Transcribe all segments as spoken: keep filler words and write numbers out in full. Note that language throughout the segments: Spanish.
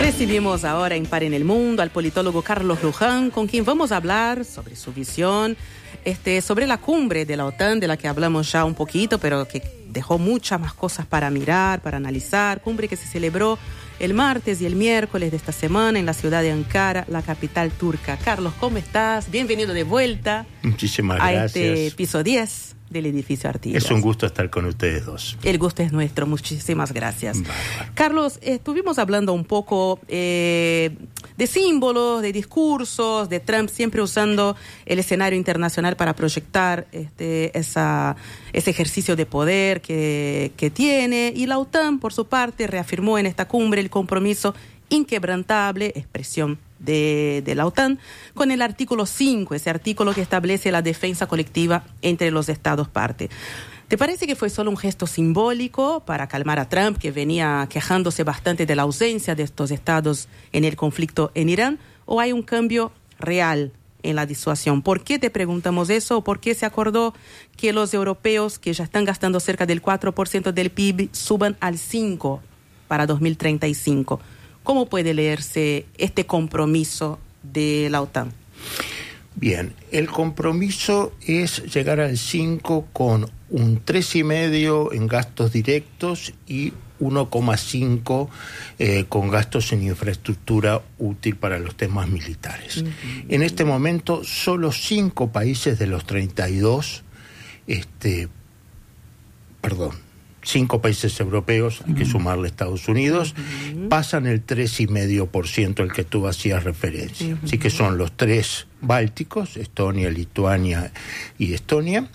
Recibimos ahora en Par en el Mundo al politólogo Carlos Luján, con quien vamos a hablar sobre su visión, este, sobre la cumbre de la OTAN, de la que hablamos ya un poquito, pero que dejó muchas más cosas para mirar, para analizar. Cumbre que se celebró el martes y el miércoles de esta semana en la ciudad de Ankara, la capital turca. Carlos, ¿cómo estás? Bienvenido de vuelta. Muchísimas a gracias. este piso diez del edificio Artigas. Es un gusto estar con ustedes dos. El gusto es nuestro, muchísimas gracias. Bárbaro. Carlos, estuvimos hablando un poco eh, de símbolos, de discursos, de Trump siempre usando el escenario internacional para proyectar este, esa, ese ejercicio de poder que, que tiene. Y la OTAN, por su parte, reafirmó en esta cumbre el compromiso inquebrantable, expresión de, de la OTAN, con el artículo cinco, ese artículo que establece la defensa colectiva entre los estados parte. ¿Te parece que fue solo un gesto simbólico para calmar a Trump, que venía quejándose bastante de la ausencia de estos estados en el conflicto en Irán, o hay un cambio real en la disuasión? ¿Por qué te preguntamos eso? ¿Por qué se acordó que los europeos, que ya están gastando cerca del cuatro por ciento del P I B, suban al cinco por ciento para dos mil treinta y cinco? ¿Cómo puede leerse este compromiso de la OTAN? Bien, el compromiso es llegar al cinco con un tres coma cinco en gastos directos y uno coma cinco eh, con gastos en infraestructura útil para los temas militares. Uh-huh. En este momento, solo cinco países de los treinta y dos, este, perdón, cinco países europeos, hay que sumarle Estados Unidos, uh-huh. pasan el tres coma cinco por ciento al que tú hacías referencia. Uh-huh. Así que son los tres bálticos, Estonia, Lituania y Estonia,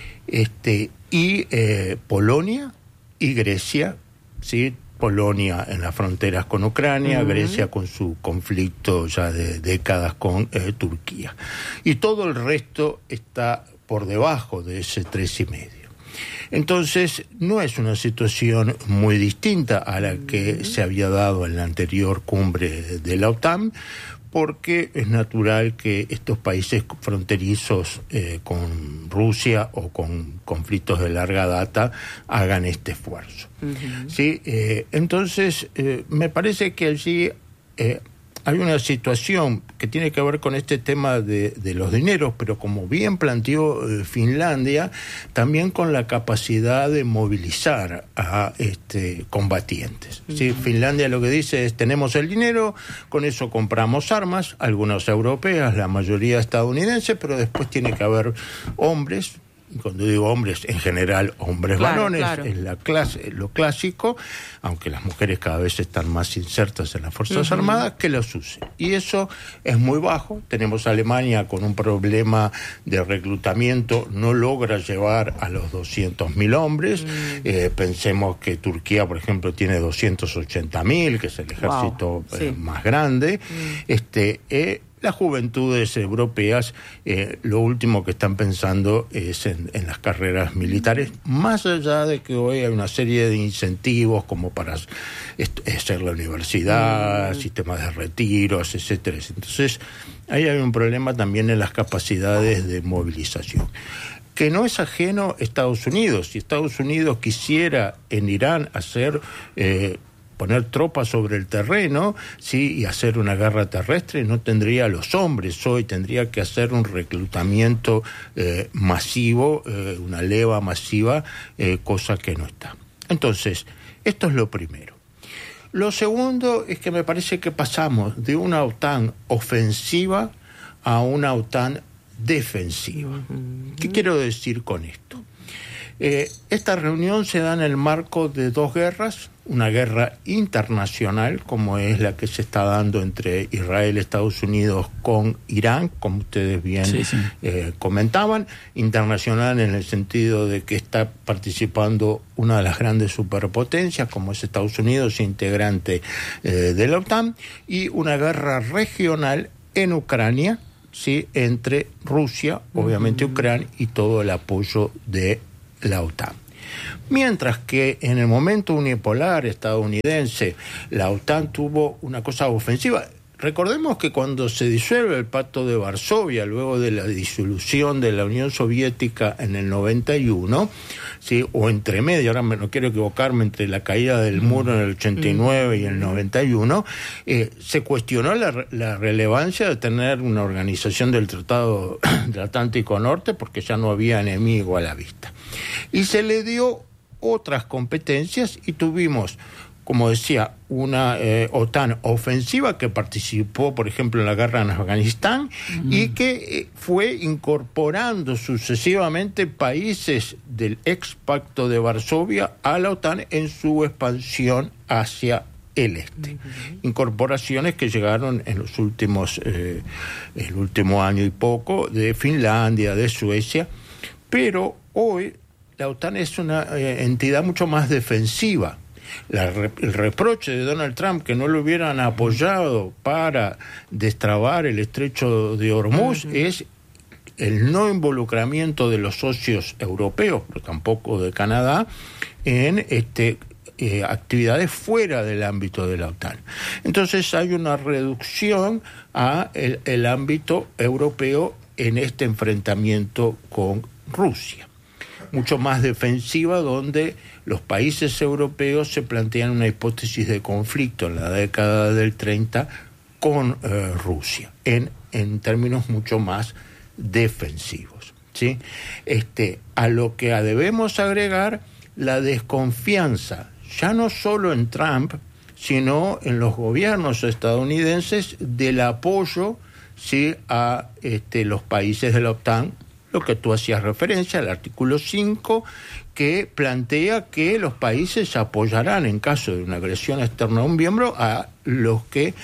este, y eh, Polonia y Grecia, ¿sí? Polonia en las fronteras con Ucrania, uh-huh. Grecia con su conflicto ya de décadas con eh, Turquía. Y todo el resto está por debajo de ese tres coma cinco. Entonces, no es una situación muy distinta a la que se había dado en la anterior cumbre de la OTAN, porque es natural que estos países fronterizos eh, con Rusia o con conflictos de larga data hagan este esfuerzo. Uh-huh. ¿Sí? Eh, entonces, eh, me parece que allí Eh, hay una situación que tiene que ver con este tema de, de los dineros, pero como bien planteó eh, Finlandia, también con la capacidad de movilizar a este, combatientes. Uh-huh. ¿Sí? Finlandia lo que dice es, tenemos el dinero, con eso compramos armas, algunas europeas, la mayoría estadounidenses, pero después tiene que haber hombres. Cuando digo hombres, en general hombres claro, varones, claro. es la clase, lo clásico, aunque las mujeres cada vez están más insertas en las Fuerzas uh-huh. Armadas, que los usen. Y eso es muy bajo. Tenemos a Alemania con un problema de reclutamiento, no logra llevar a los doscientos mil hombres. Uh-huh. Eh, pensemos que Turquía, por ejemplo, tiene doscientos ochenta mil, que es el ejército wow. eh, sí. más grande. Uh-huh. Este... Eh, Las juventudes europeas, eh, lo último que están pensando es en, en las carreras militares, más allá de que hoy hay una serie de incentivos como para hacer la universidad, mm. sistemas de retiros, etcétera. Entonces, ahí hay un problema también en las capacidades de movilización, que no es ajeno a Estados Unidos. Si Estados Unidos quisiera en Irán hacer... Eh, poner tropas sobre el terreno, sí, y hacer una guerra terrestre, no tendría los hombres hoy, tendría que hacer un reclutamiento eh, masivo, eh, una leva masiva, eh, cosa que no está. Entonces, esto es lo primero. Lo segundo es que me parece que pasamos de una OTAN ofensiva a una OTAN defensiva. Uh-huh. ¿Qué quiero decir con esto? Eh, esta reunión se da en el marco de dos guerras, una guerra internacional como es la que se está dando entre Israel y Estados Unidos con Irán, como ustedes bien sí, sí. Eh, comentaban, internacional en el sentido de que está participando una de las grandes superpotencias como es Estados Unidos, integrante eh, de la OTAN, y una guerra regional en Ucrania, ¿sí? Entre Rusia, obviamente uh-huh. Ucrania, y todo el apoyo de la OTAN. Mientras que en el momento unipolar estadounidense la OTAN tuvo una cosa ofensiva, recordemos que cuando se disuelve el Pacto de Varsovia, luego de la disolución de la Unión Soviética en el noventa y uno, ¿sí? O entre medio, ahora me, no quiero equivocarme, entre la caída del muro en el ochenta y nueve y el noventa y uno, eh, se cuestionó la, la relevancia de tener una organización del Tratado del Atlántico Norte, porque ya no había enemigo a la vista. Y se le dio otras competencias y tuvimos, como decía, una eh, OTAN ofensiva que participó, por ejemplo, en la guerra en Afganistán, mm. y que eh, fue incorporando sucesivamente países del ex Pacto de Varsovia a la OTAN en su expansión hacia el este. Uh-huh. Incorporaciones que llegaron en los últimos, eh, el último año y poco, de Finlandia, de Suecia, pero hoy la OTAN es una eh, entidad mucho más defensiva. La, el reproche de Donald Trump que no lo hubieran apoyado para destrabar el estrecho de Hormuz uh-huh. es el no involucramiento de los socios europeos, pero tampoco de Canadá, en este eh, actividades fuera del ámbito de la OTAN. Entonces hay una reducción a el, el ámbito europeo en este enfrentamiento con Rusia, mucho más defensiva, donde los países europeos se plantean una hipótesis de conflicto en la década del treinta con eh, Rusia, en, en términos mucho más defensivos, ¿sí? Este, a lo que debemos agregar la desconfianza, ya no solo en Trump, sino en los gobiernos estadounidenses, del apoyo, ¿sí?, a este, los países de la OTAN, lo que tú hacías referencia, al artículo cinco, que plantea que los países apoyarán en caso de una agresión externa a un miembro a los que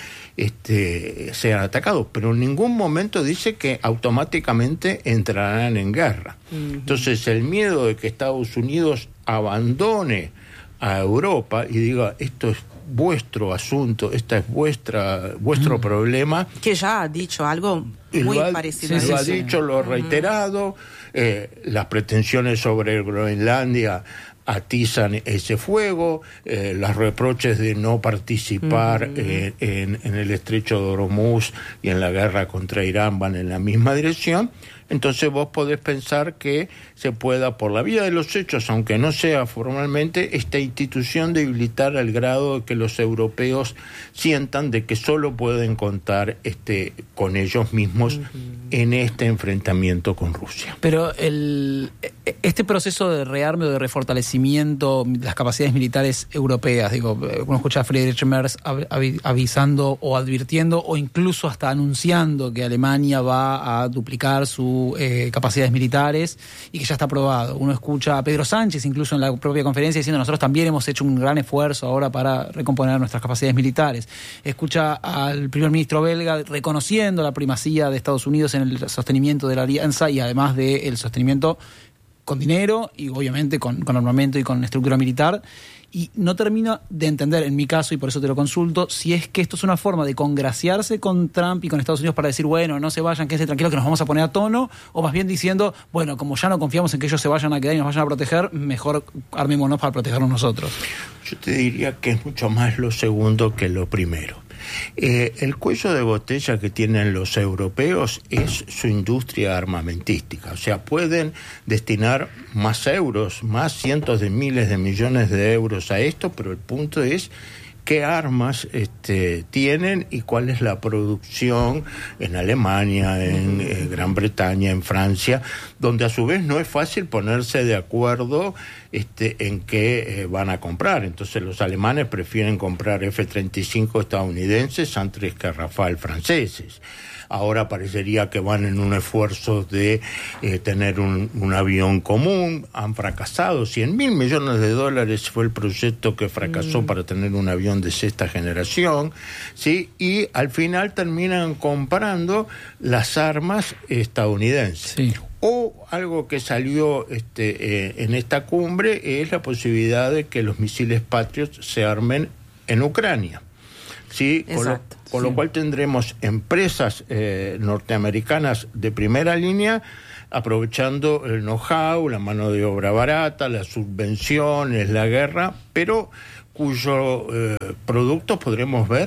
este, sean atacados, pero en ningún momento dice que automáticamente entrarán en guerra. Uh-huh. Entonces el miedo de que Estados Unidos abandone a Europa y diga esto es vuestro asunto, esta es vuestra vuestro mm. problema. Que ya ha dicho algo muy lo ha, parecido. Sí, lo ha dicho, lo ha reiterado, eh, las pretensiones sobre Groenlandia atizan ese fuego, eh, los reproches de no participar uh-huh. eh, en, en el estrecho de Hormuz y en la guerra contra Irán van en la misma dirección. Entonces vos podés pensar que se pueda, por la vía de los hechos, aunque no sea formalmente, esta institución debilitar al grado de que los europeos sientan de que solo pueden contar este con ellos mismos uh-huh. en este enfrentamiento con Rusia. Pero el este proceso de rearme o de refortalecimiento de las capacidades militares europeas, digo, uno escucha a Friedrich Merz avisando o advirtiendo o incluso hasta anunciando que Alemania va a duplicar sus eh, capacidades militares y que ya está aprobado. Uno escucha a Pedro Sánchez incluso en la propia conferencia diciendo nosotros también hemos hecho un gran esfuerzo ahora para recomponer nuestras capacidades militares. Escucha al primer ministro belga reconociendo la primacía de Estados Unidos en el sostenimiento de la alianza y además del sostenimiento con dinero y obviamente con, con armamento y con estructura militar. Y no termino de entender, en mi caso, y por eso te lo consulto, si es que esto es una forma de congraciarse con Trump y con Estados Unidos para decir, bueno, no se vayan, quédense tranquilos que nos vamos a poner a tono, o más bien diciendo, bueno, como ya no confiamos en que ellos se vayan a quedar y nos vayan a proteger, mejor armémonos para protegernos nosotros. Yo te diría que es mucho más lo segundo que lo primero. Eh, el cuello de botella que tienen los europeos es su industria armamentística, o sea, pueden destinar más euros, más cientos de miles de millones de euros a esto, pero el punto es qué armas este, tienen y cuál es la producción en Alemania, en eh, Gran Bretaña, en Francia, donde a su vez no es fácil ponerse de acuerdo este, en qué eh, van a comprar. Entonces los alemanes prefieren comprar F treinta y cinco estadounidenses antes que Rafale franceses. Ahora parecería que van en un esfuerzo de eh, tener un, un avión común. Han fracasado. cien mil millones de dólares fue el proyecto que fracasó mm. para tener un avión de sexta generación, ¿sí? Y al final terminan comprando las armas estadounidenses. Sí. O algo que salió este, eh, en esta cumbre es la posibilidad de que los misiles Patriot se armen en Ucrania. Sí, con lo, con sí. lo cual tendremos empresas eh, norteamericanas de primera línea aprovechando el know-how, la mano de obra barata, las subvenciones, la guerra, pero cuyos eh, productos podremos ver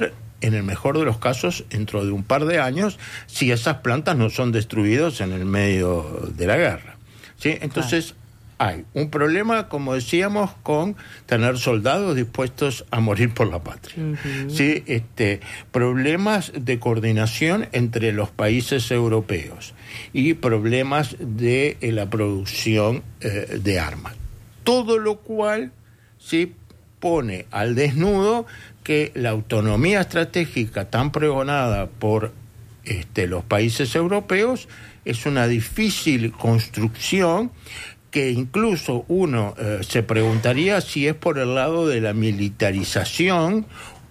en el mejor de los casos, dentro de un par de años, si esas plantas no son destruidas en el medio de la guerra. ¿Sí? Entonces, hay un problema, como decíamos, con tener soldados dispuestos a morir por la patria. Uh-huh. ¿Sí? Este, problemas de coordinación entre los países europeos y problemas de eh, la producción eh, de armas. Todo lo cual, ¿sí?, pone al desnudo que la autonomía estratégica tan pregonada por este, los países europeos es una difícil construcción, que incluso uno eh, se preguntaría si es por el lado de la militarización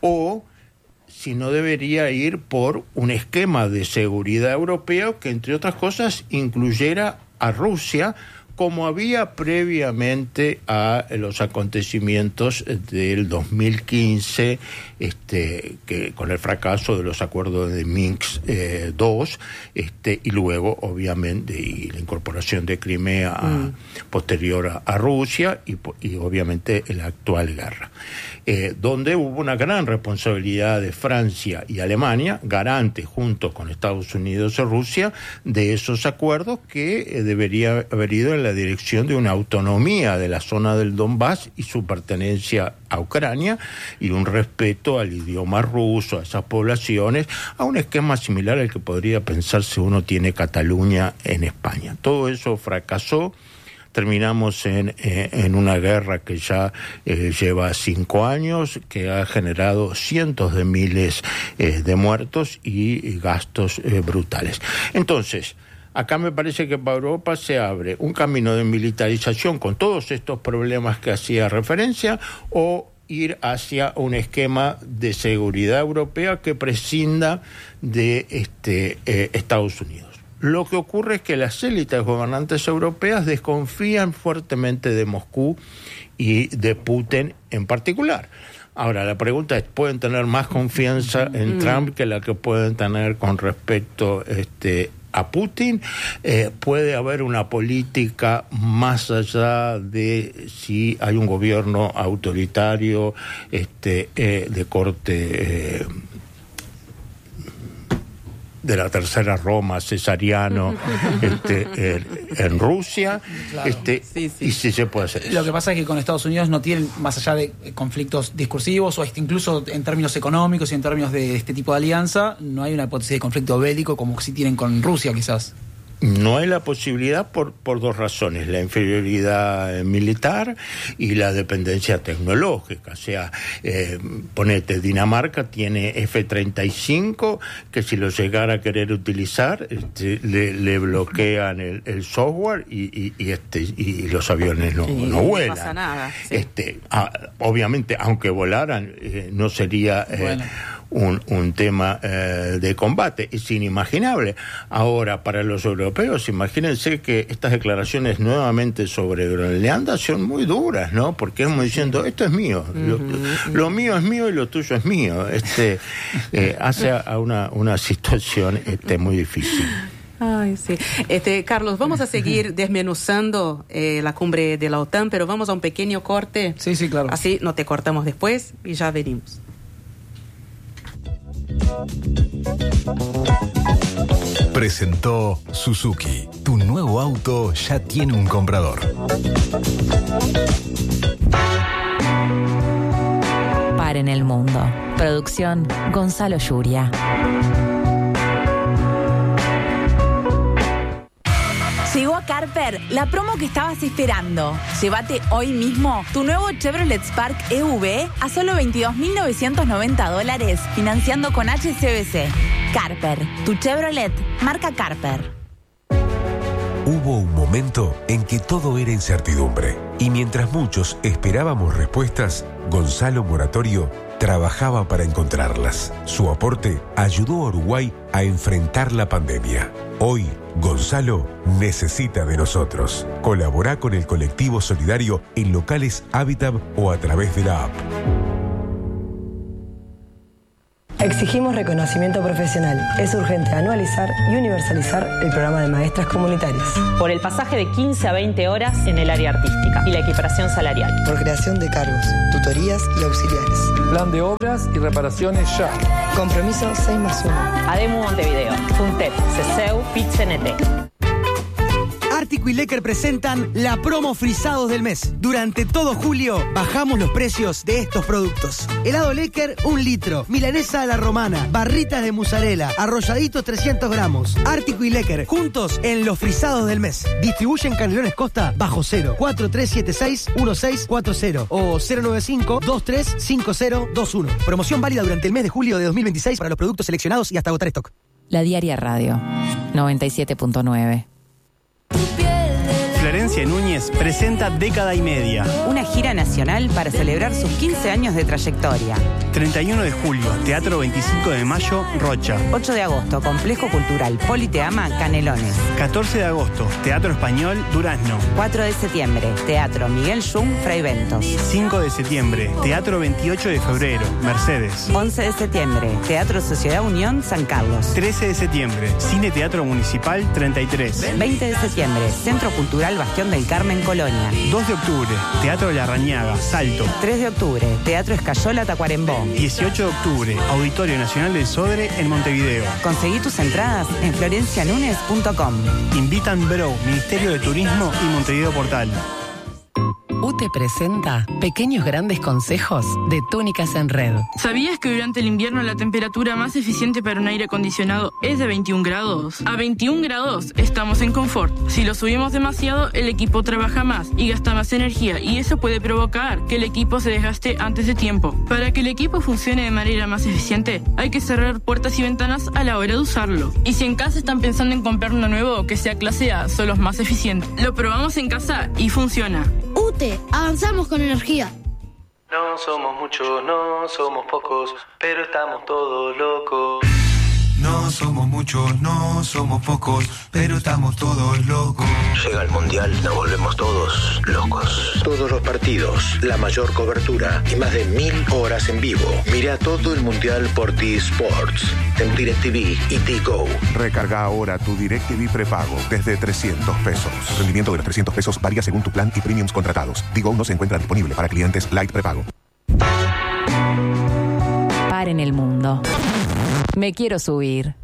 o si no debería ir por un esquema de seguridad europeo que, entre otras cosas, incluyera a Rusia, como había previamente a los acontecimientos del dos mil quince, este, que con el fracaso de los acuerdos de Minsk eh, dos, este, y luego, obviamente, y la incorporación de Crimea a, mm. posterior a, a Rusia, y, y obviamente la actual guerra. Eh, donde hubo una gran responsabilidad de Francia y Alemania, garantes junto con Estados Unidos y Rusia, de esos acuerdos que eh, debería haber ido en la dirección de una autonomía de la zona del Donbass y su pertenencia a Ucrania, y un respeto al idioma ruso, a esas poblaciones, a un esquema similar al que podría pensar si uno tiene Cataluña en España. Todo eso fracasó. Terminamos en, eh, en una guerra que ya eh, lleva cinco años, que ha generado cientos de miles eh, de muertos y, y gastos eh, brutales. Entonces, acá me parece que para Europa se abre un camino de militarización con todos estos problemas que hacía referencia, o ir hacia un esquema de seguridad europea que prescinda de este, eh, Estados Unidos. Lo que ocurre es que las élites gobernantes europeas desconfían fuertemente de Moscú y de Putin en particular. Ahora, la pregunta es, ¿pueden tener más confianza en mm. Trump que la que pueden tener con respecto este, a Putin? Eh, ¿Puede haber una política más allá de si hay un gobierno autoritario este, eh, de corte... Eh, de la tercera Roma, cesariano, este, eh, en Rusia, claro. este, sí, sí. y si se puede hacer eso. Lo que pasa es que con Estados Unidos no tienen, más allá de conflictos discursivos, o incluso en términos económicos y en términos de este tipo de alianza, no hay una hipótesis de conflicto bélico como sí tienen con Rusia, quizás. No hay la posibilidad por, por dos razones: la inferioridad militar y la dependencia tecnológica. O sea, eh, ponete, Dinamarca tiene F treinta y cinco que si lo llegara a querer utilizar, este, le, le bloquean el, el software y, y, y, este, y los aviones no, y no vuelan. No pasa nada. Sí. Este, ah, obviamente, aunque volaran, eh, no sería... Eh, bueno. Un, un tema eh, de combate. Es inimaginable. Ahora, para los europeos, imagínense que estas declaraciones nuevamente sobre Groenlandia son muy duras, ¿no? Porque es como diciendo, esto es mío, uh-huh. lo, lo mío es mío y lo tuyo es mío. Este eh, hace a una, una situación este, muy difícil. Ay, sí. Este, Carlos, vamos a seguir desmenuzando eh, la cumbre de la OTAN, pero vamos a un pequeño corte. Sí, sí, claro. Así no te cortamos después y ya venimos. Presentó Suzuki. Tu nuevo auto ya tiene un comprador. Paren el mundo. Producción Gonzalo Yuria. Llegó a Carper la promo que estabas esperando. Llévate hoy mismo tu nuevo Chevrolet Spark E V a solo veintidós mil novecientos noventa dólares, financiando con H S B C. Carper, tu Chevrolet, marca Carper. Hubo un momento en que todo era incertidumbre, y mientras muchos esperábamos respuestas, Gonzalo Moratorio trabajaba para encontrarlas. Su aporte ayudó a Uruguay a enfrentar la pandemia. Hoy, Gonzalo necesita de nosotros. Colabora con el colectivo solidario en locales Habitat o a través de la app. Exigimos reconocimiento profesional. Es urgente anualizar y universalizar el programa de maestras comunitarias. Por el pasaje de quince a veinte horas en el área artística y la equiparación salarial. Por creación de cargos, tutorías y auxiliares. Plan de obras y reparaciones ya. Compromiso seis más uno. ADEMU Montevideo, FUNTEP, CESEU, PIT-CNT. Ártico y Lecker presentan la promo Frisados del mes. Durante todo julio bajamos los precios de estos productos. Helado Lecker, un litro. Milanesa a la romana. Barritas de mozzarella. Arrolladitos trescientos gramos. Ártico y Lecker, juntos en los Frisados del mes. Distribuyen Canelones Costa bajo cero. cuatro tres siete seis uno seis cuatro cero o cero nueve cinco dos tres cinco cero dos uno. Promoción válida durante el mes de julio de dos mil veintiséis para los productos seleccionados y hasta agotar stock. La Diaria Radio, noventa y siete punto nueve. Florencia Núñez presenta Década y Media. Una gira nacional para celebrar sus quince años de trayectoria. treinta y uno de julio, Teatro veinticinco de mayo, Rocha. ocho de agosto, Complejo Cultural Politeama, Canelones. catorce de agosto, Teatro Español, Durazno. cuatro de septiembre, Teatro Miguel Jung, Fray Ventos. cinco de septiembre, Teatro veintiocho de febrero, Mercedes. once de septiembre, Teatro Sociedad Unión, San Carlos. trece de septiembre, Cine Teatro Municipal, treinta y tres. veinte de septiembre, Centro Cultural Bastión del Carmen, Colonia. dos de octubre, Teatro La Rañaga, Salto. tres de octubre, Teatro Escayola, Tacuarembó. dieciocho de octubre, Auditorio Nacional del Sodre en Montevideo. Conseguí tus entradas en florencia nunes punto com. Invitan Bro, Ministerio de Turismo y Montevideo Portal. U T E presenta Pequeños Grandes Consejos de Túnicas en Red. ¿Sabías que durante el invierno la temperatura más eficiente para un aire acondicionado es de veintiún grados? A veintiún grados estamos en confort. Si lo subimos demasiado, el equipo trabaja más y gasta más energía, y eso puede provocar que el equipo se desgaste antes de tiempo. Para que el equipo funcione de manera más eficiente, hay que cerrar puertas y ventanas a la hora de usarlo. Y si en casa están pensando en comprar uno nuevo que sea clase A, son los más eficientes. Lo probamos en casa y funciona. U T E, avanzamos con energía. No somos muchos, no somos pocos, pero estamos todos locos. No somos muchos, no somos pocos, pero estamos todos locos. Llega el Mundial, nos volvemos todos locos. Todos los partidos, la mayor cobertura y más de mil horas en vivo. Mira todo el Mundial por T-Sports, en DirecTV y T-Go. Recarga ahora tu DirecTV prepago desde trescientos pesos. El rendimiento de los trescientos pesos varía según tu plan y premiums contratados. T-Go no se encuentra disponible para clientes Light prepago. Paren el mundo. Me quiero subir.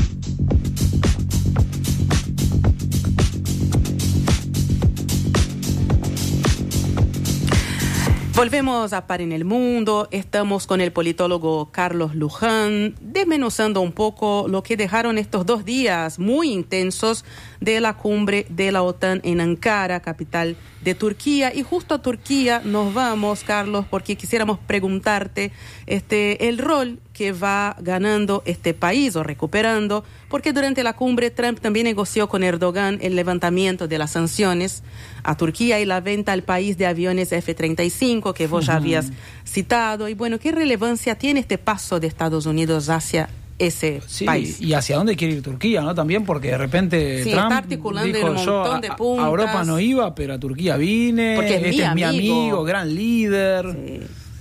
Volvemos a Par en el Mundo. Estamos con el politólogo Carlos Luján, desmenuzando un poco lo que dejaron estos dos días muy intensos de la cumbre de la OTAN en Ankara, capital de Turquía. Y justo a Turquía nos vamos, Carlos, porque quisiéramos preguntarte este, el rol que va ganando este país o recuperando, porque durante la cumbre Trump también negoció con Erdogan el levantamiento de las sanciones a Turquía y la venta al país de aviones F treinta y cinco que vos ya habías citado. Y bueno, ¿qué relevancia tiene este paso de Estados Unidos hacia ese sí, país? Y hacia dónde quiere ir Turquía, ¿no? También porque de repente sí, Trump está articulando dijo, un montón yo de puntas. A Europa no iba, pero a Turquía vine, porque es este mi es mi amigo. amigo, gran líder. Sí.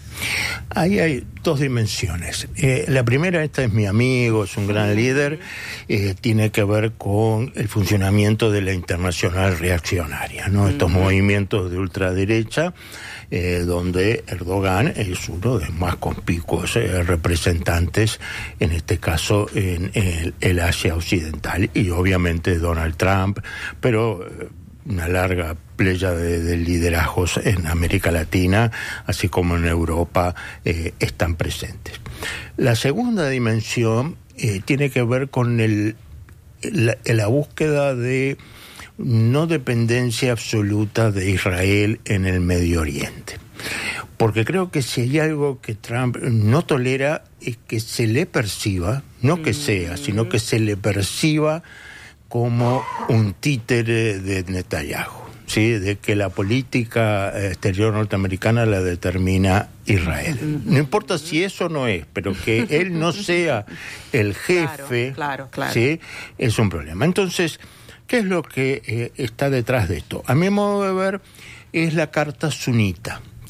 Ahí hay dos dimensiones. Eh, la primera, esta es mi amigo, es un gran líder, eh, tiene que ver con el funcionamiento de la internacional reaccionaria, ¿no? Estos uh-huh. movimientos de ultraderecha, eh, donde Erdogan es uno de los más conspicuos eh, representantes, en este caso en, en el, el Asia Occidental, y obviamente Donald Trump, pero Eh, una larga playa de, de liderazgos en América Latina, así como en Europa, eh, están presentes. La segunda dimensión eh, tiene que ver con el, la, la búsqueda de no dependencia absoluta de Israel en el Medio Oriente. Porque creo que si hay algo que Trump no tolera es que se le perciba, no que sea, sino que se le perciba como un títere de Netanyahu, ¿sí? De que la política exterior norteamericana la determina Israel. No importa si eso no es, pero que él no sea el jefe, claro, claro, claro. ¿sí? Es un problema. Entonces, ¿qué es lo que eh, está detrás de esto? A mi modo de ver, es la carta sunita,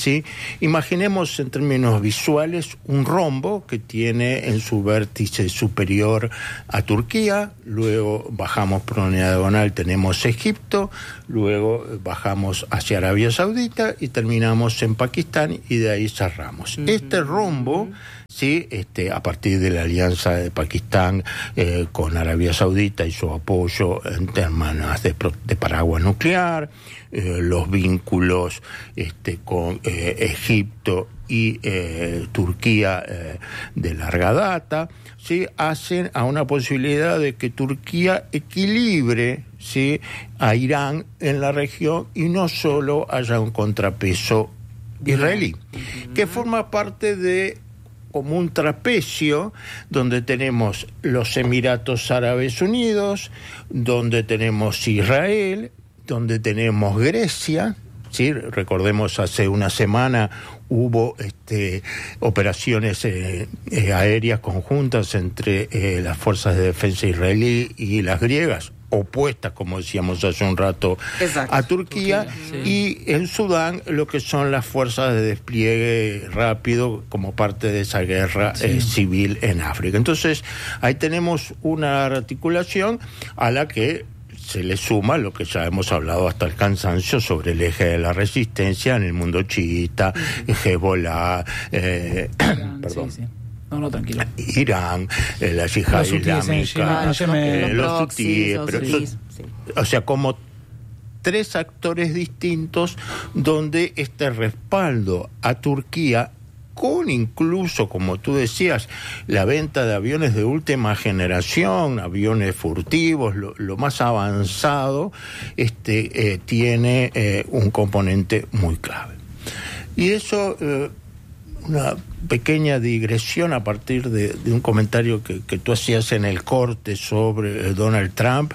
¿sí? Imaginemos en términos visuales un rombo que tiene en su vértice superior a Turquía, luego bajamos por una diagonal, tenemos Egipto, luego bajamos hacia Arabia Saudita y terminamos en Pakistán y de ahí cerramos. Uh-huh. Este rombo, sí, este, a partir de la alianza de Pakistán eh, con Arabia Saudita y su apoyo en términos de, de paraguas nuclear, eh, los vínculos este, con eh, Egipto y eh, Turquía eh, de larga data, sí, hacen a una posibilidad de que Turquía equilibre, sí, a Irán en la región y no solo haya un contrapeso israelí, uh-huh. que forma parte de como un trapecio donde tenemos los Emiratos Árabes Unidos, donde tenemos Israel, donde tenemos Grecia, ¿sí? Recordemos hace una semana hubo este, operaciones eh, eh, aéreas conjuntas entre eh, las fuerzas de defensa israelí y las griegas, opuestas, como decíamos hace un rato, exacto, a Turquía, Turquía sí. Y en Sudán lo que son las fuerzas de despliegue rápido como parte de esa guerra sí. eh, civil en África. Entonces, ahí tenemos una articulación a la que se le suma lo que ya hemos hablado hasta el cansancio sobre el eje de la resistencia en el mundo chiita, uh-huh. Hezbollah, eh, perdón. Sí, sí. No, no, tranquilo. Irán, eh, la yihad islámica, eh, los hutíes, o sea, como tres actores distintos donde este respaldo a Turquía, con incluso, como tú decías, la venta de aviones de última generación, aviones furtivos, lo, lo más avanzado, este, eh, tiene eh, un componente muy clave. Y eso... Eh, una pequeña digresión a partir de, de un comentario que, que tú hacías en el corte sobre eh, Donald Trump,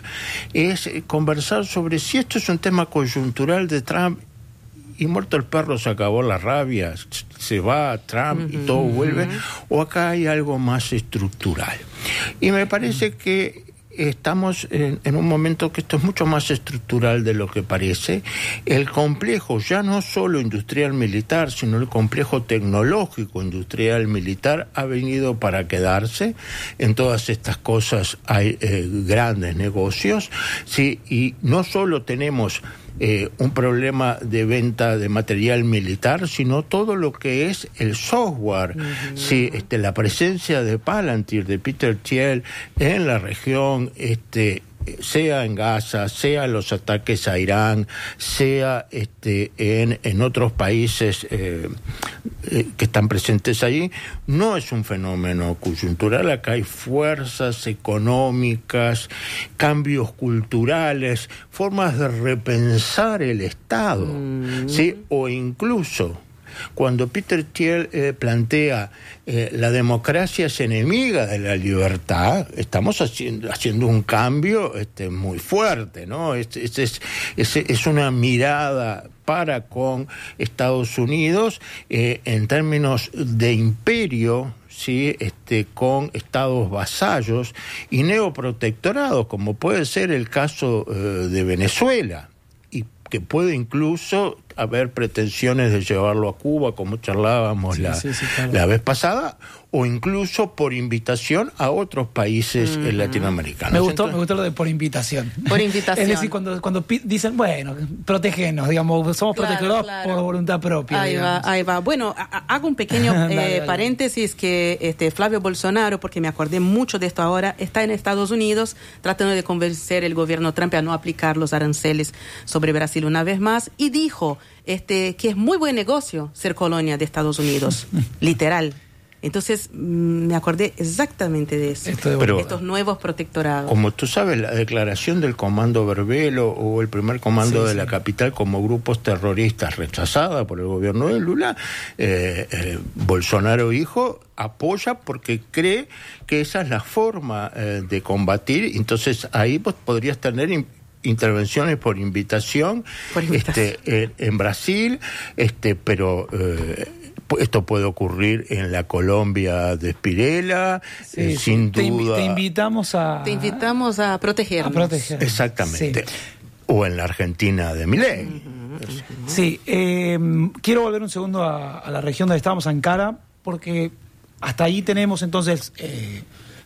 es conversar sobre si esto es un tema coyuntural de Trump y muerto el perro se acabó la rabia, se va Trump uh-huh, y todo vuelve, uh-huh. o acá hay algo más estructural. Y me parece que estamos en, en un momento que esto es mucho más estructural de lo que parece. El complejo, ya no solo industrial militar, sino el complejo tecnológico industrial militar ha venido para quedarse. En todas estas cosas hay eh, grandes negocios, sí, y no solo tenemos Eh, un problema de venta de material militar, sino todo lo que es el software. Uh-huh. Sí, este, la presencia de Palantir, de Peter Thiel en la región, este, sea en Gaza, sea en los ataques a Irán, sea este, en, en otros países eh, eh, que están presentes allí, no es un fenómeno coyuntural. Acá hay fuerzas económicas, cambios culturales, formas de repensar el Estado, mm. ¿sí? O incluso cuando Peter Thiel eh, plantea eh, la democracia es enemiga de la libertad, estamos haciendo, haciendo un cambio este, muy fuerte, ¿no? Es, es, es, es, es una mirada para con Estados Unidos eh, en términos de imperio, sí, este, con estados vasallos y neoprotectorados, como puede ser el caso eh, de Venezuela, y que puede incluso haber pretensiones de llevarlo a Cuba, como charlábamos sí, la, sí, sí, claro. la vez pasada, o incluso por invitación a otros países uh-huh. latinoamericanos. Me gustó, Entonces, me gustó lo de por invitación. Por invitación. Es decir, cuando, cuando dicen, bueno, protégenos, digamos, somos claro, protectores claro. por voluntad propia. Ahí digamos. va, ahí va. Bueno, a, hago un pequeño dale, eh, dale. paréntesis que este Flavio Bolsonaro, porque me acordé mucho de esto ahora, está en Estados Unidos tratando de convencer el gobierno Trump a no aplicar los aranceles sobre Brasil una vez más, y dijo este que es muy buen negocio ser colonia de Estados Unidos, literal. Entonces me acordé exactamente de eso, de Pero, estos nuevos protectorados. Como tú sabes, la declaración del Comando Verbelo o el primer comando sí, de sí. la capital como grupos terroristas rechazada por el gobierno de Lula, eh, eh, Bolsonaro hijo apoya porque cree que esa es la forma eh, de combatir. Entonces ahí vos podrías tener in- intervenciones por invitación, por invitación. Este, en, en Brasil, este, pero eh, esto puede ocurrir en la Colombia de Spirella, sí, eh, sin te duda. Te invitamos a... Te invitamos a protegernos. A proteger. Exactamente. Sí. O en la Argentina de Milei. Uh-huh. Sí, eh, quiero volver un segundo a, a la región donde estábamos, Ankara, porque hasta ahí tenemos entonces... Eh,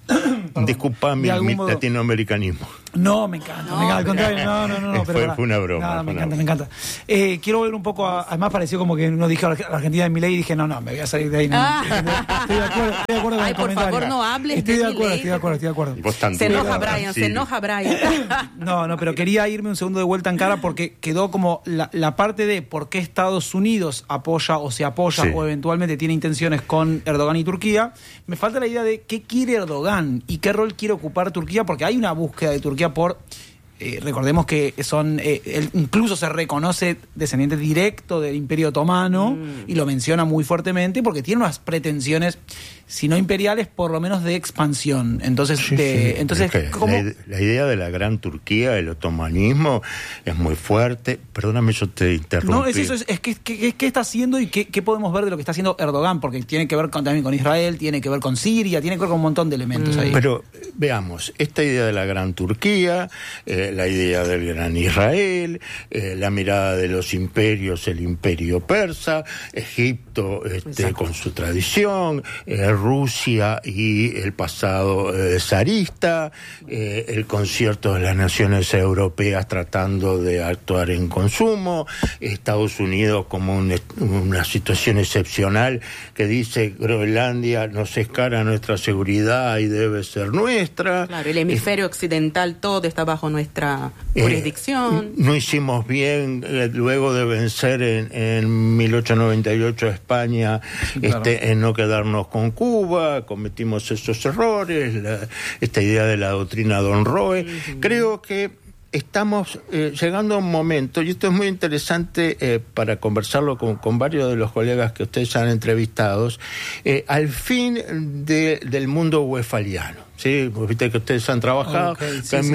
Disculpa mi, mi latinoamericanismo. No, me encanta, no, me encanta, al contrario, no, no, no, no fue, pero fue una broma. Nada, me una encanta, broma. me encanta. Eh, quiero volver un poco a, además pareció como que no dije a la Argentina de Milei y dije, no, no, me voy a salir de ahí. No, ah. Estoy de acuerdo, estoy de acuerdo con Ay, el por comentario. favor, no hables estoy de de acuerdo, Milei. estoy de acuerdo, estoy de acuerdo. Vos tan se dura, enoja Brian, sí. se enoja Brian. No, no, pero quería irme un segundo de vuelta en cara porque quedó como la, la parte de por qué Estados Unidos apoya o se apoya Sí. o eventualmente tiene intenciones con Erdogan y Turquía. Me falta la idea de qué quiere Erdogan y qué rol quiere ocupar Turquía, porque hay una búsqueda de Turquía por... Eh, recordemos que son eh, él incluso se reconoce descendiente directo del Imperio Otomano mm. y lo menciona muy fuertemente porque tiene unas pretensiones, si no imperiales, por lo menos de expansión. Entonces, Sí, de, sí. entonces Es que ¿cómo? La, la idea de la gran Turquía, el otomanismo, es muy fuerte. Perdóname, yo te interrumpí. No, es eso, es, es que, que, qué está haciendo y qué, qué podemos ver de lo que está haciendo Erdogan, porque tiene que ver con, también con Israel, tiene que ver con Siria, tiene que ver con un montón de elementos mm. ahí. Pero veamos, esta idea de la gran Turquía, eh, la idea del gran Israel, eh, la mirada de los imperios, el imperio persa, Egipto este, con su tradición, eh, Rusia y el pasado eh, zarista, eh, el concierto de las naciones europeas tratando de actuar en consumo, Estados Unidos como un, una situación excepcional que dice Groenlandia nos es cara nuestra seguridad y debe ser nuestra. Claro, el hemisferio eh, occidental todo está bajo nuestra eh, jurisdicción. No hicimos bien eh, luego de vencer en, en mil ochocientos noventa y ocho a España, sí, claro. este, en no quedarnos con Cuba, cometimos esos errores, la, esta idea de la doctrina Don Roe. Uh-huh. Creo que estamos eh, llegando a un momento, y esto es muy interesante eh, para conversarlo con, con varios de los colegas que ustedes han entrevistado, eh, al fin de, del mundo westfaliano. Sí, pues viste que ustedes han trabajado okay, sí, en sí,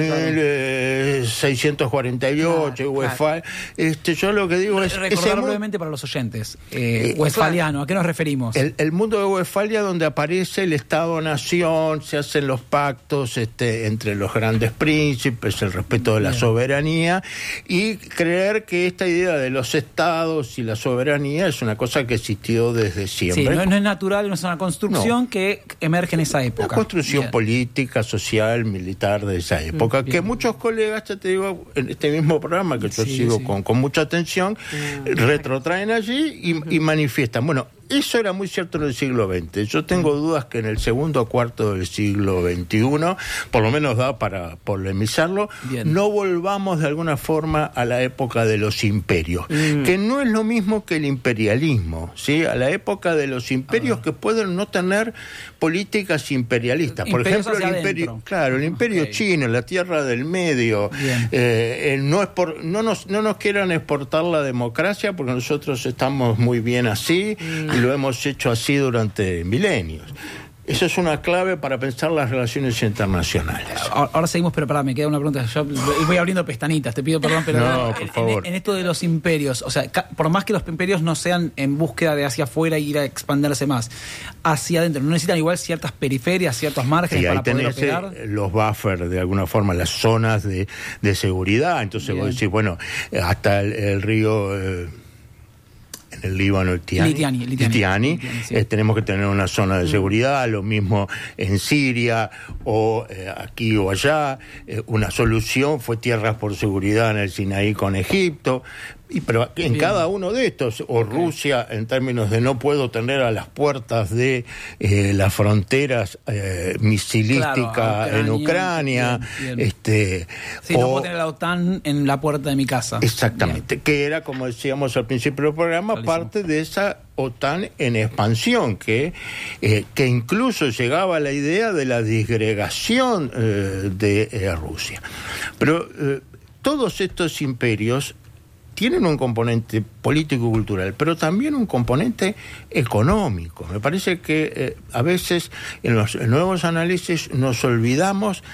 mil seiscientos cuarenta y ocho, claro, Westfal. Claro. Este, yo lo que digo es... Recordar ese brevemente para los oyentes, eh, eh, westfaliano, claro. ¿A qué nos referimos? El, el mundo de Westfalia, donde aparece el Estado-Nación, se hacen los pactos este, entre los grandes príncipes, el respeto de la Bien. soberanía, y creer que esta idea de los estados y la soberanía es una cosa que existió desde siempre. Sí, no, no es natural, no es una construcción no. que emerge en esa época. Una construcción Bien. política. política, social, militar de esa época, Bien. que muchos colegas, ya te digo, en este mismo programa que yo sí, sigo sí. Con, con mucha atención, mm. retrotraen allí y, mm. y manifiestan. Bueno, eso era muy cierto en el siglo veinte. Yo tengo dudas que en el segundo cuarto del siglo veintiuno, por lo menos da para polemizarlo, Bien. no volvamos de alguna forma a la época de los imperios, mm. que no es lo mismo que el imperialismo, ¿sí? A la época de los imperios ah. que pueden no tener políticas imperialistas. Por Imperios ejemplo, el imperio, adentro. claro, el imperio okay. chino, la Tierra del Medio, eh, eh, no, es por, no, nos, no nos quieran exportar la democracia porque nosotros estamos muy bien así mm. y lo hemos hecho así durante milenios. Eso es una clave para pensar las relaciones internacionales. Ahora, ahora seguimos, pero pará, me queda una pregunta. Yo voy abriendo pestanitas, te pido perdón, pero no, por en, favor. En, en esto de los imperios, o sea, por más que los imperios no sean en búsqueda de hacia afuera y ir a expandirse más, hacia adentro, ¿no necesitan igual ciertas periferias, ciertos márgenes sí, para ahí poder tenés operar? Los buffers, de alguna forma, las zonas de, de seguridad. Entonces Bien. vos decís, bueno, hasta el, el río... Eh, en el Líbano, el Tiani, Litiani, Litiani, Litiani, Litiani sí. eh, tenemos que tener una zona de seguridad, lo mismo en Siria o eh, aquí o allá. Eh, una solución fue tierras por seguridad en el Sinaí con Egipto. Y pero en Bien. cada uno de estos, o okay. Rusia en términos de no puedo tener a las puertas de eh, las fronteras eh, misilísticas claro, en Ucrania, bien, bien. este sí, o, no puedo tener la OTAN en la puerta de mi casa. Exactamente, bien. que era, como decíamos al principio del programa, Clarísimo. parte de esa OTAN en expansión, que, eh, que incluso llegaba a la idea de la disgregación eh, de eh, Rusia. Pero eh, todos estos imperios tienen un componente político-cultural, pero también un componente económico. Me parece que eh, a veces en los nuevos análisis nos olvidamos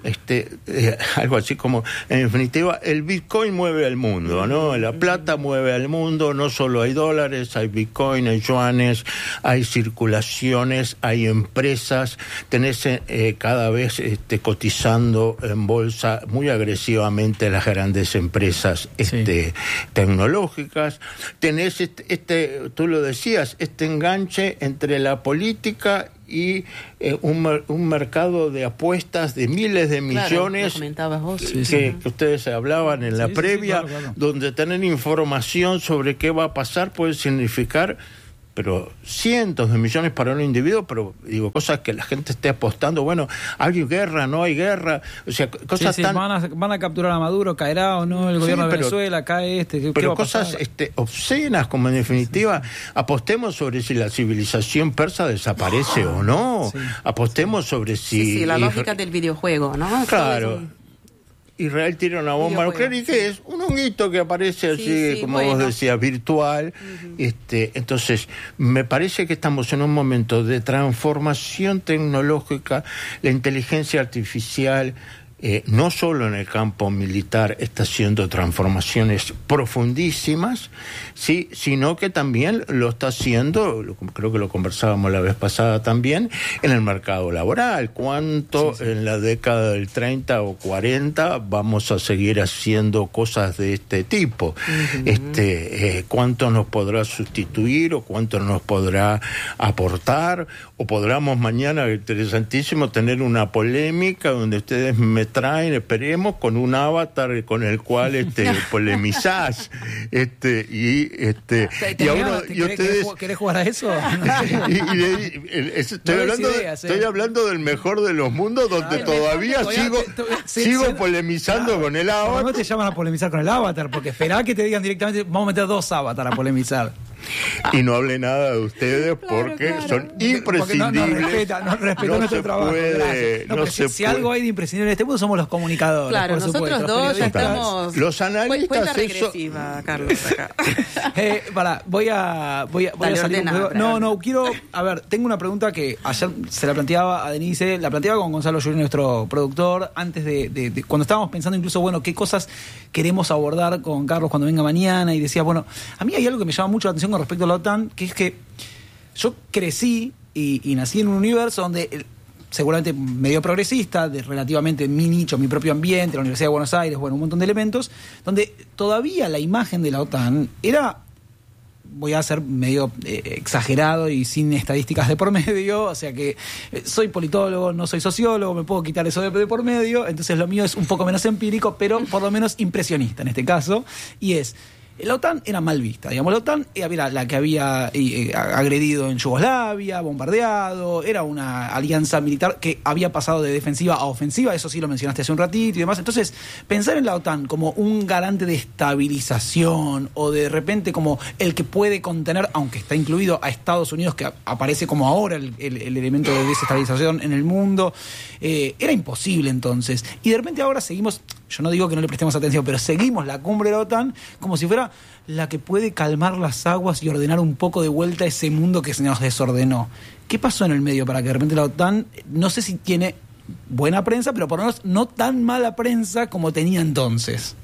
este eh, algo así como, en definitiva, el Bitcoin mueve al mundo, ¿no? La plata mueve al mundo, no solo hay dólares, hay Bitcoin, hay yuanes, hay circulaciones, hay empresas, tenés eh, cada vez este, cotizando en bolsa muy agresivamente las grandes empresas este, sí. tecnológicas, tenés este, este, tú lo decías, este enganche entre la política y eh, un, un mercado de apuestas de miles de millones, claro, vos. Que, Sí, sí. que ustedes hablaban en la sí, previa, sí, sí, claro, claro. donde tener información sobre qué va a pasar puede significar, pero cientos de millones para un individuo, pero digo, cosas que la gente esté apostando, bueno, hay guerra, no hay guerra, o sea, cosas sí, sí, tan... Van a, van a capturar a Maduro, caerá o no el gobierno sí, pero, de Venezuela, cae este, ¿qué, pero qué va a cosas pasar? este, obscenas, como en definitiva, sí, sí. apostemos sobre si la civilización persa desaparece o no, sí. apostemos sobre si... Sí, sí, la lógica del videojuego, ¿no? Claro. Israel tira una bomba nuclear y ¿qué es? Un honguito que aparece así, sí, sí, como bueno. vos decías, virtual. Uh-huh. este, entonces, me parece que estamos en un momento de transformación tecnológica, la inteligencia artificial, eh, no solo en el campo militar, está haciendo transformaciones profundísimas, sí, sino que también lo está haciendo, lo, creo que lo conversábamos la vez pasada también, en el mercado laboral. ¿Cuánto sí, sí. en la década del treinta o cuarenta vamos a seguir haciendo cosas de este tipo? Uh-huh. este, eh, ¿Cuánto nos podrá sustituir o cuánto nos podrá aportar? O podremos mañana, interesantísimo, tener una polémica donde ustedes me traen, esperemos, con un avatar con el cual este polemizás, este y este y, a uno, y ustedes ¿querés jugar a eso? y, y, y, estoy no hablando ideas, de, eh. estoy hablando del mejor de los mundos, donde ah, todavía mejor, sigo te, te, te, sigo se, polemizando claro, con el avatar. No te llaman a polemizar con el avatar, porque esperá que te digan directamente, vamos a meter dos avatar a polemizar. Y no hable nada de ustedes porque claro, claro. son imprescindibles. No, no respeta, no respeta no nuestro se trabajo. Puede, no, no se si, si algo hay de imprescindible en este mundo somos los comunicadores. Claro, por nosotros supuesto, dos ya estamos. Los analistas. Cuenta regresiva, eso... Carlos. Acá. eh, para, voy a, voy a, voy Dale, a salir ordena, un poco. No, no, quiero. A ver, tengo una pregunta que ayer se la planteaba a Denise, la planteaba con Gonzalo Yuri, nuestro productor, antes de, de, de. Cuando estábamos pensando incluso, bueno, qué cosas queremos abordar con Carlos cuando venga mañana, y decía, bueno, a mí hay algo que me llama mucho la atención con respecto a la OTAN, que es que yo crecí y, y nací en un universo donde el, seguramente medio progresista, de relativamente mi nicho, mi propio ambiente, la Universidad de Buenos Aires, bueno, un montón de elementos, donde todavía la imagen de la OTAN era, voy a ser medio eh, exagerado y sin estadísticas de por medio, o sea que eh, soy politólogo, no soy sociólogo, me puedo quitar eso de, de por medio, entonces lo mío es un poco menos empírico, pero por lo menos impresionista en este caso, y es... La OTAN era mal vista, digamos, la OTAN era la que había eh, agredido en Yugoslavia, bombardeado, era una alianza militar que había pasado de defensiva a ofensiva, eso sí lo mencionaste hace un ratito y demás. Entonces, pensar en la OTAN como un garante de estabilización o de repente como el que puede contener, aunque está incluido a Estados Unidos, que aparece como ahora el, el, el elemento de desestabilización en el mundo, eh, era imposible entonces. Y de repente ahora seguimos... Yo no digo que no le prestemos atención, pero seguimos la cumbre de la OTAN como si fuera la que puede calmar las aguas y ordenar un poco de vuelta ese mundo que se nos desordenó. ¿Qué pasó en el medio para que de repente la OTAN, no sé si tiene buena prensa, pero por lo menos no tan mala prensa como tenía entonces?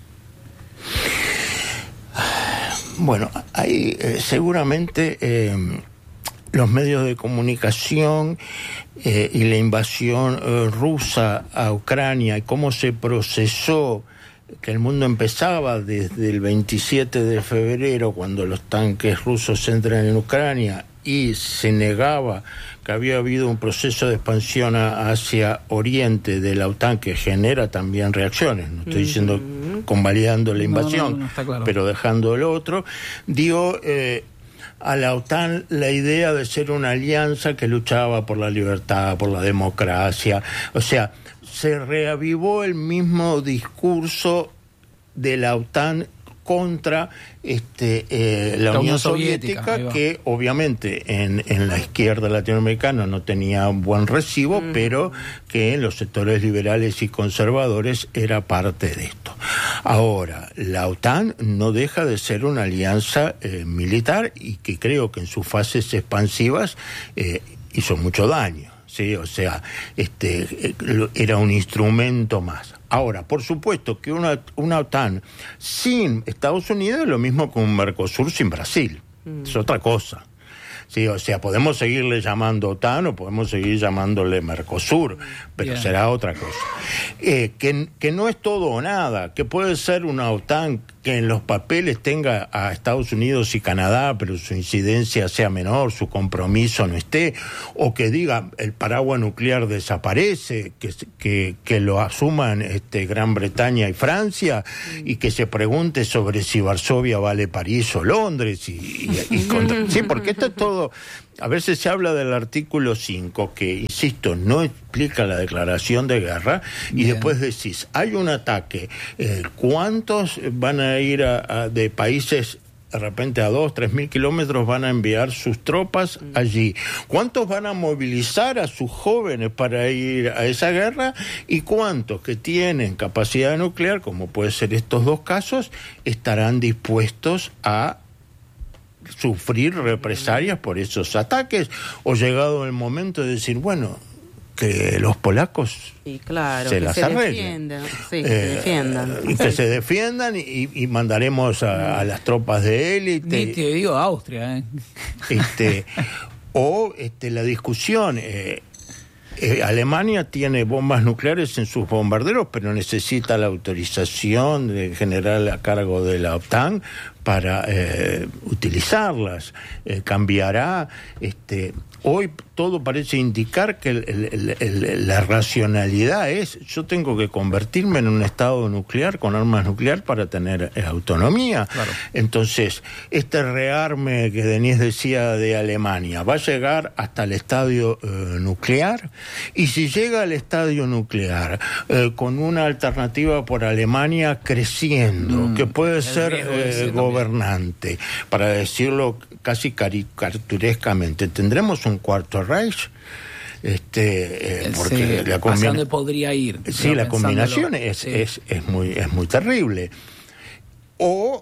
Bueno, hay eh, seguramente... Eh, los medios de comunicación eh, y la invasión eh, rusa a Ucrania y cómo se procesó que el mundo empezaba desde el veintisiete de febrero, cuando los tanques rusos entran en Ucrania, y se negaba que había habido un proceso de expansión a, hacia Oriente de la OTAN que genera también reacciones. No estoy diciendo convalidando la invasión, no, no, no, está claro. Pero dejando el otro, dio... Eh, a la OTAN la idea de ser una alianza que luchaba por la libertad, por la democracia. O sea, se reavivó el mismo discurso de la OTAN contra este, eh, la, la Unión, Unión Soviética, Soviética que obviamente en, en la izquierda latinoamericana no tenía un buen recibo, mm. pero que en los sectores liberales y conservadores era parte de esto. Ahora, la OTAN no deja de ser una alianza eh, militar y que creo que en sus fases expansivas eh, hizo mucho daño. ¿sí? O sea, este era un instrumento más. Ahora, por supuesto que una, una OTAN sin Estados Unidos es lo mismo que un Mercosur sin Brasil. Mm. Es otra cosa. Sí, o sea, podemos seguirle llamando OTAN o podemos seguir llamándole Mercosur, pero yeah. será otra cosa. Eh, que, que no es todo o nada, que puede ser una OTAN que en los papeles tenga a Estados Unidos y Canadá, pero su incidencia sea menor, su compromiso no esté, o que diga el paraguas nuclear desaparece, que, que, que lo asuman este, Gran Bretaña y Francia, y que se pregunte sobre si Varsovia vale París o Londres, y, y, y contra, sí, porque esto es todo. A veces se habla del artículo cinco, que, insisto, no explica la declaración de guerra, y Bien. después decís, hay un ataque, eh, ¿cuántos van a ir a, a, de países, de repente a dos, tres mil kilómetros, van a enviar sus tropas allí? ¿Cuántos van a movilizar a sus jóvenes para ir a esa guerra? ¿Y cuántos que tienen capacidad nuclear, como puede ser estos dos casos, estarán dispuestos a sufrir represalias por esos ataques? O llegado el momento de decir, bueno, que los polacos sí, claro, se que las se arreglen, defiendan, sí, eh, que se defiendan. Y que se defiendan y, y mandaremos a, a las tropas de élite. Ni te digo Austria, ¿eh? Este, o este, la discusión... Eh, Eh, Alemania tiene bombas nucleares en sus bombarderos, pero necesita la autorización del general a cargo de la OTAN para eh, utilizarlas. Eh, cambiará. Este, hoy todo parece indicar que el, el, el, el, la racionalidad es: yo tengo que convertirme en un estado nuclear con armas nucleares para tener eh, autonomía. Claro. Entonces, este rearme que Denis decía de Alemania va a llegar hasta el estadio eh, nuclear. Y si llega al estadio nuclear eh, con una alternativa por Alemania creciendo, mm, que puede ser eh, gobernante, para decirlo casi caricaturescamente, ¿tendremos un cuarto Reich? Este, eh, porque sí, la combina- ¿hacia dónde podría ir? Sí, la combinación es, sí. es, es, muy, es muy terrible. O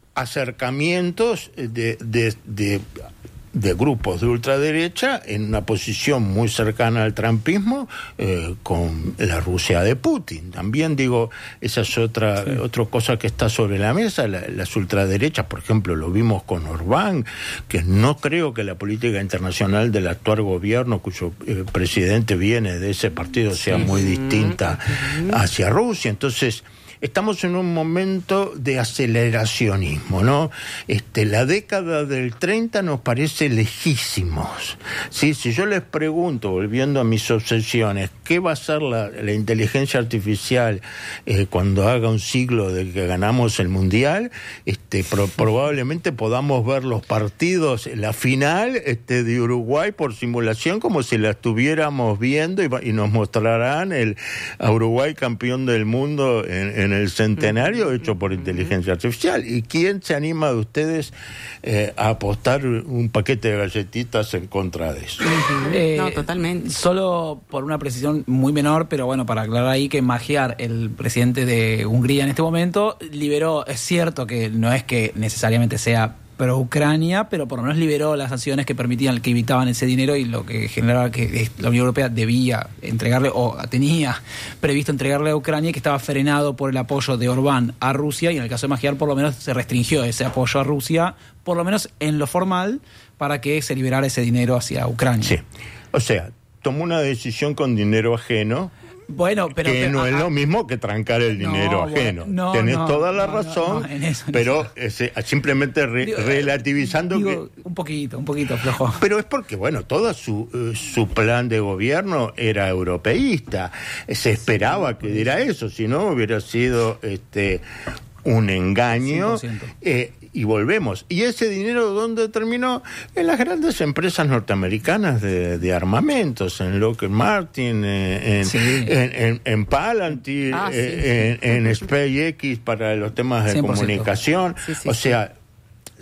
acercamientos de... de, de de grupos de ultraderecha en una posición muy cercana al trumpismo, eh, con la Rusia de Putin. También digo, esa es otra, sí. otra cosa que está sobre la mesa. La, las ultraderechas, por ejemplo, lo vimos con Orbán, que no creo que la política internacional del actual gobierno, cuyo eh, presidente viene de ese partido, sea sí. muy distinta hacia Rusia. Entonces, estamos en un momento de aceleracionismo, ¿no? Este, la década del treinta nos parece lejísimos. ¿Sí? Si yo les pregunto, volviendo a mis obsesiones, ¿qué va a ser la, la inteligencia artificial eh, cuando haga un siglo de que ganamos el Mundial? Este, pro, probablemente podamos ver los partidos, la final este, de Uruguay por simulación, como si la estuviéramos viendo, y, y nos mostrarán el, a Uruguay campeón del mundo en, en el centenario hecho por inteligencia artificial. ¿Y quién se anima de ustedes eh, a apostar un paquete de galletitas en contra de eso? Eh, no, totalmente. Solo por una precisión muy menor, pero bueno, para aclarar ahí que Magyar, el presidente de Hungría en este momento, liberó, es cierto que no es que necesariamente sea pro Ucrania, pero por lo menos liberó las sanciones que permitían, que evitaban ese dinero, y lo que generaba que la Unión Europea debía entregarle, o tenía previsto entregarle a Ucrania, que estaba frenado por el apoyo de Orbán a Rusia, y en el caso de Magyar por lo menos se restringió ese apoyo a Rusia, por lo menos en lo formal, para que se liberara ese dinero hacia Ucrania. Sí, o sea, tomó una decisión con dinero ajeno. Bueno, pero que pero, no a, es lo mismo que trancar el dinero no, ajeno. Bueno, no, Tenés no, toda la no, razón, no, no, en eso, en pero eso. Ese, simplemente re, digo, relativizando digo, que... Un poquito, un poquito flojo. Pero es porque, bueno, todo su, uh, su plan de gobierno era europeísta. Se esperaba que diera eso, si no hubiera sido este un engaño. Eh, y volvemos. ¿Y ese dinero dónde terminó? En las grandes empresas norteamericanas de, de armamentos, en Lockheed Martin, eh, en, sí. en, en, en Palantir, ah, eh, sí, sí. en, en SpaceX para los temas de cien por ciento. Comunicación. Sí, sí, o sea,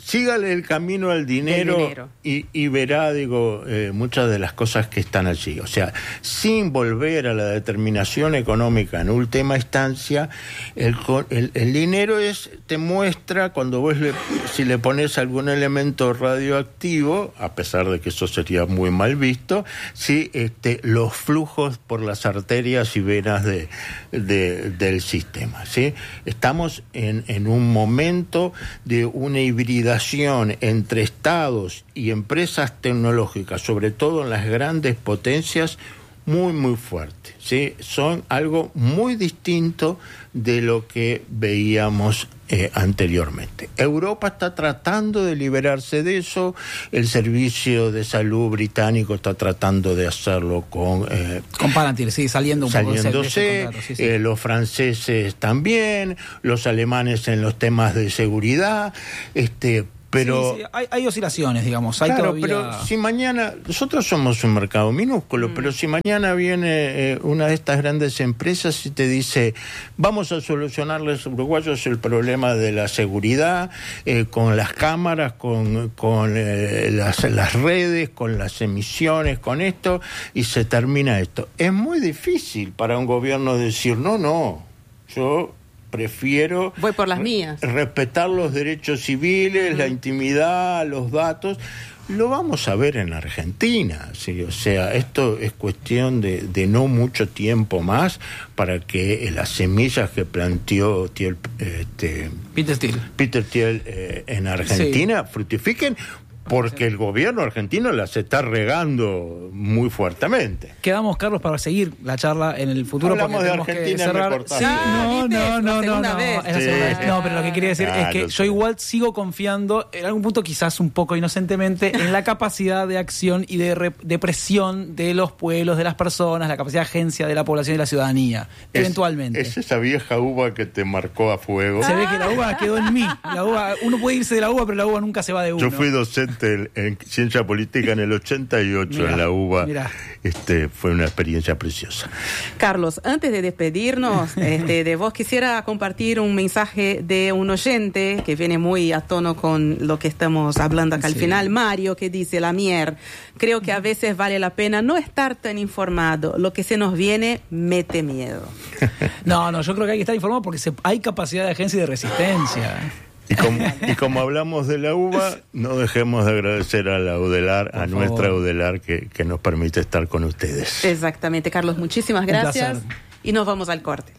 sígale el camino al dinero, dinero. Y, y verá, digo, eh, muchas de las cosas que están allí. O sea, sin volver a la determinación económica en última instancia, el, el, el dinero es te muestra cuando vos le, si le pones algún elemento radioactivo, a pesar de que eso sería muy mal visto, sí, este, los flujos por las arterias y venas de, de, del sistema, ¿sí? Estamos en, en un momento de una hibridación entre estados y empresas tecnológicas, sobre todo en las grandes potencias, muy, muy fuerte, ¿sí? Son algo muy distinto de lo que veíamos eh, anteriormente. Europa está tratando de liberarse de eso, el Servicio de Salud británico está tratando de hacerlo con... Eh, con Palantir, sí, saliendo un saliéndose, poco de ese contrato, sí, sí. Eh, los franceses también, los alemanes en los temas de seguridad, este... Pero, sí, sí, hay, hay oscilaciones, digamos. Hay claro, todavía... pero si mañana, nosotros somos un mercado minúsculo, mm. pero si mañana viene eh, una de estas grandes empresas y te dice, vamos a solucionarles a los uruguayos el problema de la seguridad, eh, con las cámaras, con, con eh, las, las redes, con las emisiones, con esto, y se termina esto. Es muy difícil para un gobierno decir, no, no, yo... prefiero voy por las mías. Respetar los derechos civiles, uh-huh. la intimidad, los datos. Lo vamos a ver en Argentina, ¿sí? O sea, esto es cuestión de, de no mucho tiempo más para que las semillas que planteó Thiel, este, Peter Thiel, Peter Thiel eh, en Argentina sí. fructifiquen. Porque el gobierno argentino las está regando muy fuertemente. Quedamos, Carlos, para seguir la charla en el futuro. Hablamos de Argentina y me cortaste. Sí, no, no, no, no, no. Vez. Es la segunda vez. No, pero lo que quería decir claro, es que sí. yo igual sigo confiando, en algún punto quizás un poco inocentemente, en la capacidad de acción y de, re, de presión de los pueblos, de las personas, la capacidad de agencia de la población y la ciudadanía, es, eventualmente. Es esa vieja uva que te marcó a fuego. Se ve que la uva quedó en mí. La uva, uno puede irse de la uva, pero la uva nunca se va de uno. Yo fui docente en ciencia política en el ochenta y ocho, mirá, en la U B A. Mirá. Este, fue una experiencia preciosa. Carlos, antes de despedirnos este, de vos, quisiera compartir un mensaje de un oyente que viene muy a tono con lo que estamos hablando acá sí. al final, Mario, que dice, Lamier, creo que a veces vale la pena no estar tan informado, lo que se nos viene mete miedo. No, no, yo creo que hay que estar informado porque se, hay capacidad de agencia y de resistencia. Y como, y como hablamos de la uva, no dejemos de agradecer a la UDELAR, a nuestra UDELAR que, que nos permite estar con ustedes. Exactamente, Carlos, muchísimas gracias y nos vamos al corte.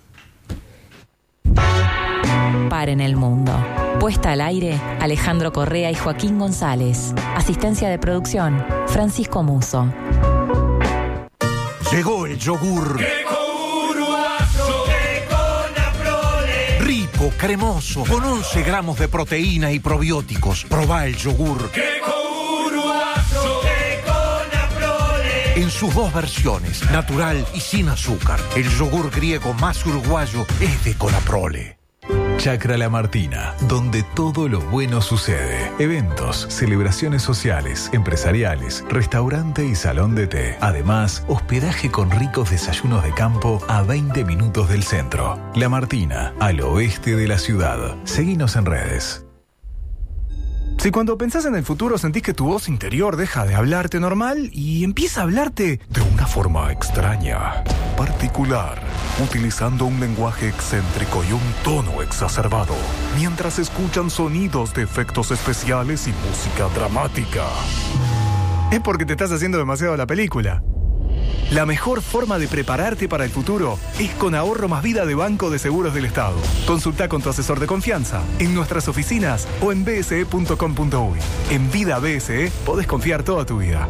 Paren el mundo. Puesta al aire, Alejandro Correa y Joaquín González. Asistencia de producción, Francisco Muso. Llegó el yogur. Cremoso, con once gramos de proteína y probióticos. Probá el yogur. En sus dos versiones, natural y sin azúcar. El yogur griego más uruguayo es de Conaprole. Chacra La Martina, donde todo lo bueno sucede. Eventos, celebraciones sociales, empresariales, restaurante y salón de té. Además, hospedaje con ricos desayunos de campo a veinte minutos del centro. La Martina, al oeste de la ciudad. Seguinos en redes. Si cuando pensás en el futuro sentís que tu voz interior deja de hablarte normal y empieza a hablarte de una forma extraña, particular, utilizando un lenguaje excéntrico y un tono exacerbado, mientras escuchan sonidos de efectos especiales y música dramática, es porque te estás haciendo demasiado la película. La mejor forma de prepararte para el futuro es con Ahorro Más Vida de Banco de Seguros del Estado. Consulta con tu asesor de confianza en nuestras oficinas o en b s e punto com punto u y. En Vida B S E podés confiar toda tu vida.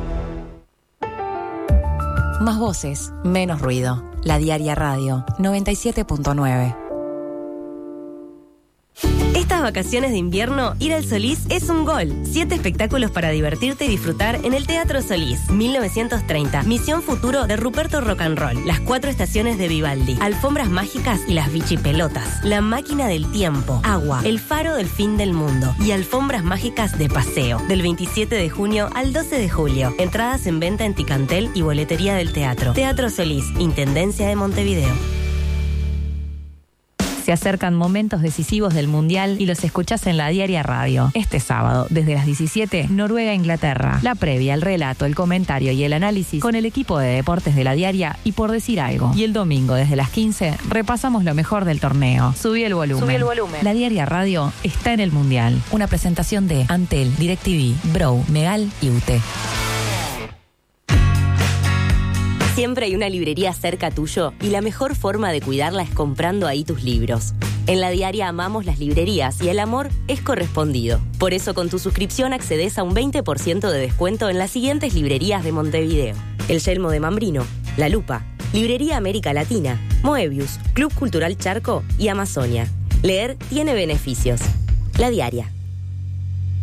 Más voces, menos ruido. La Diaria Radio, noventa y siete punto nueve. Estas vacaciones de invierno, ir al Solís es un gol. Siete espectáculos para divertirte y disfrutar en el Teatro Solís. mil novecientos treinta. Misión Futuro de Ruperto Rock and Roll. Las cuatro estaciones de Vivaldi. Alfombras mágicas y las bichipelotas. La máquina del tiempo. Agua. El faro del fin del mundo. Y alfombras mágicas de paseo. Del veintisiete de junio al doce de julio. Entradas en venta en Ticantel y boletería del teatro. Teatro Solís. Intendencia de Montevideo. Se Se acercan momentos decisivos del Mundial y los escuchás en La Diaria Radio. Este sábado, desde las diecisiete, Noruega-Inglaterra. La previa, el relato, el comentario y el análisis con el equipo de deportes de La Diaria y Por Decir Algo. Y el domingo, desde las quince, repasamos lo mejor del torneo. Subí el volumen. Subí el volumen. La Diaria Radio está en el Mundial. Una presentación de Antel, DirecTV, Bro, Megal y U T E. Siempre hay una librería cerca tuyo y la mejor forma de cuidarla es comprando ahí tus libros. En La Diaria amamos las librerías y el amor es correspondido. Por eso con tu suscripción accedes a un veinte por ciento de descuento en las siguientes librerías de Montevideo: El Yelmo de Mambrino, La Lupa, Librería América Latina, Moebius, Club Cultural Charco y Amazonia. Leer tiene beneficios. La Diaria.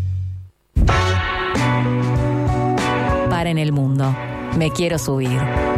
Para en el mundo. Me quiero subir.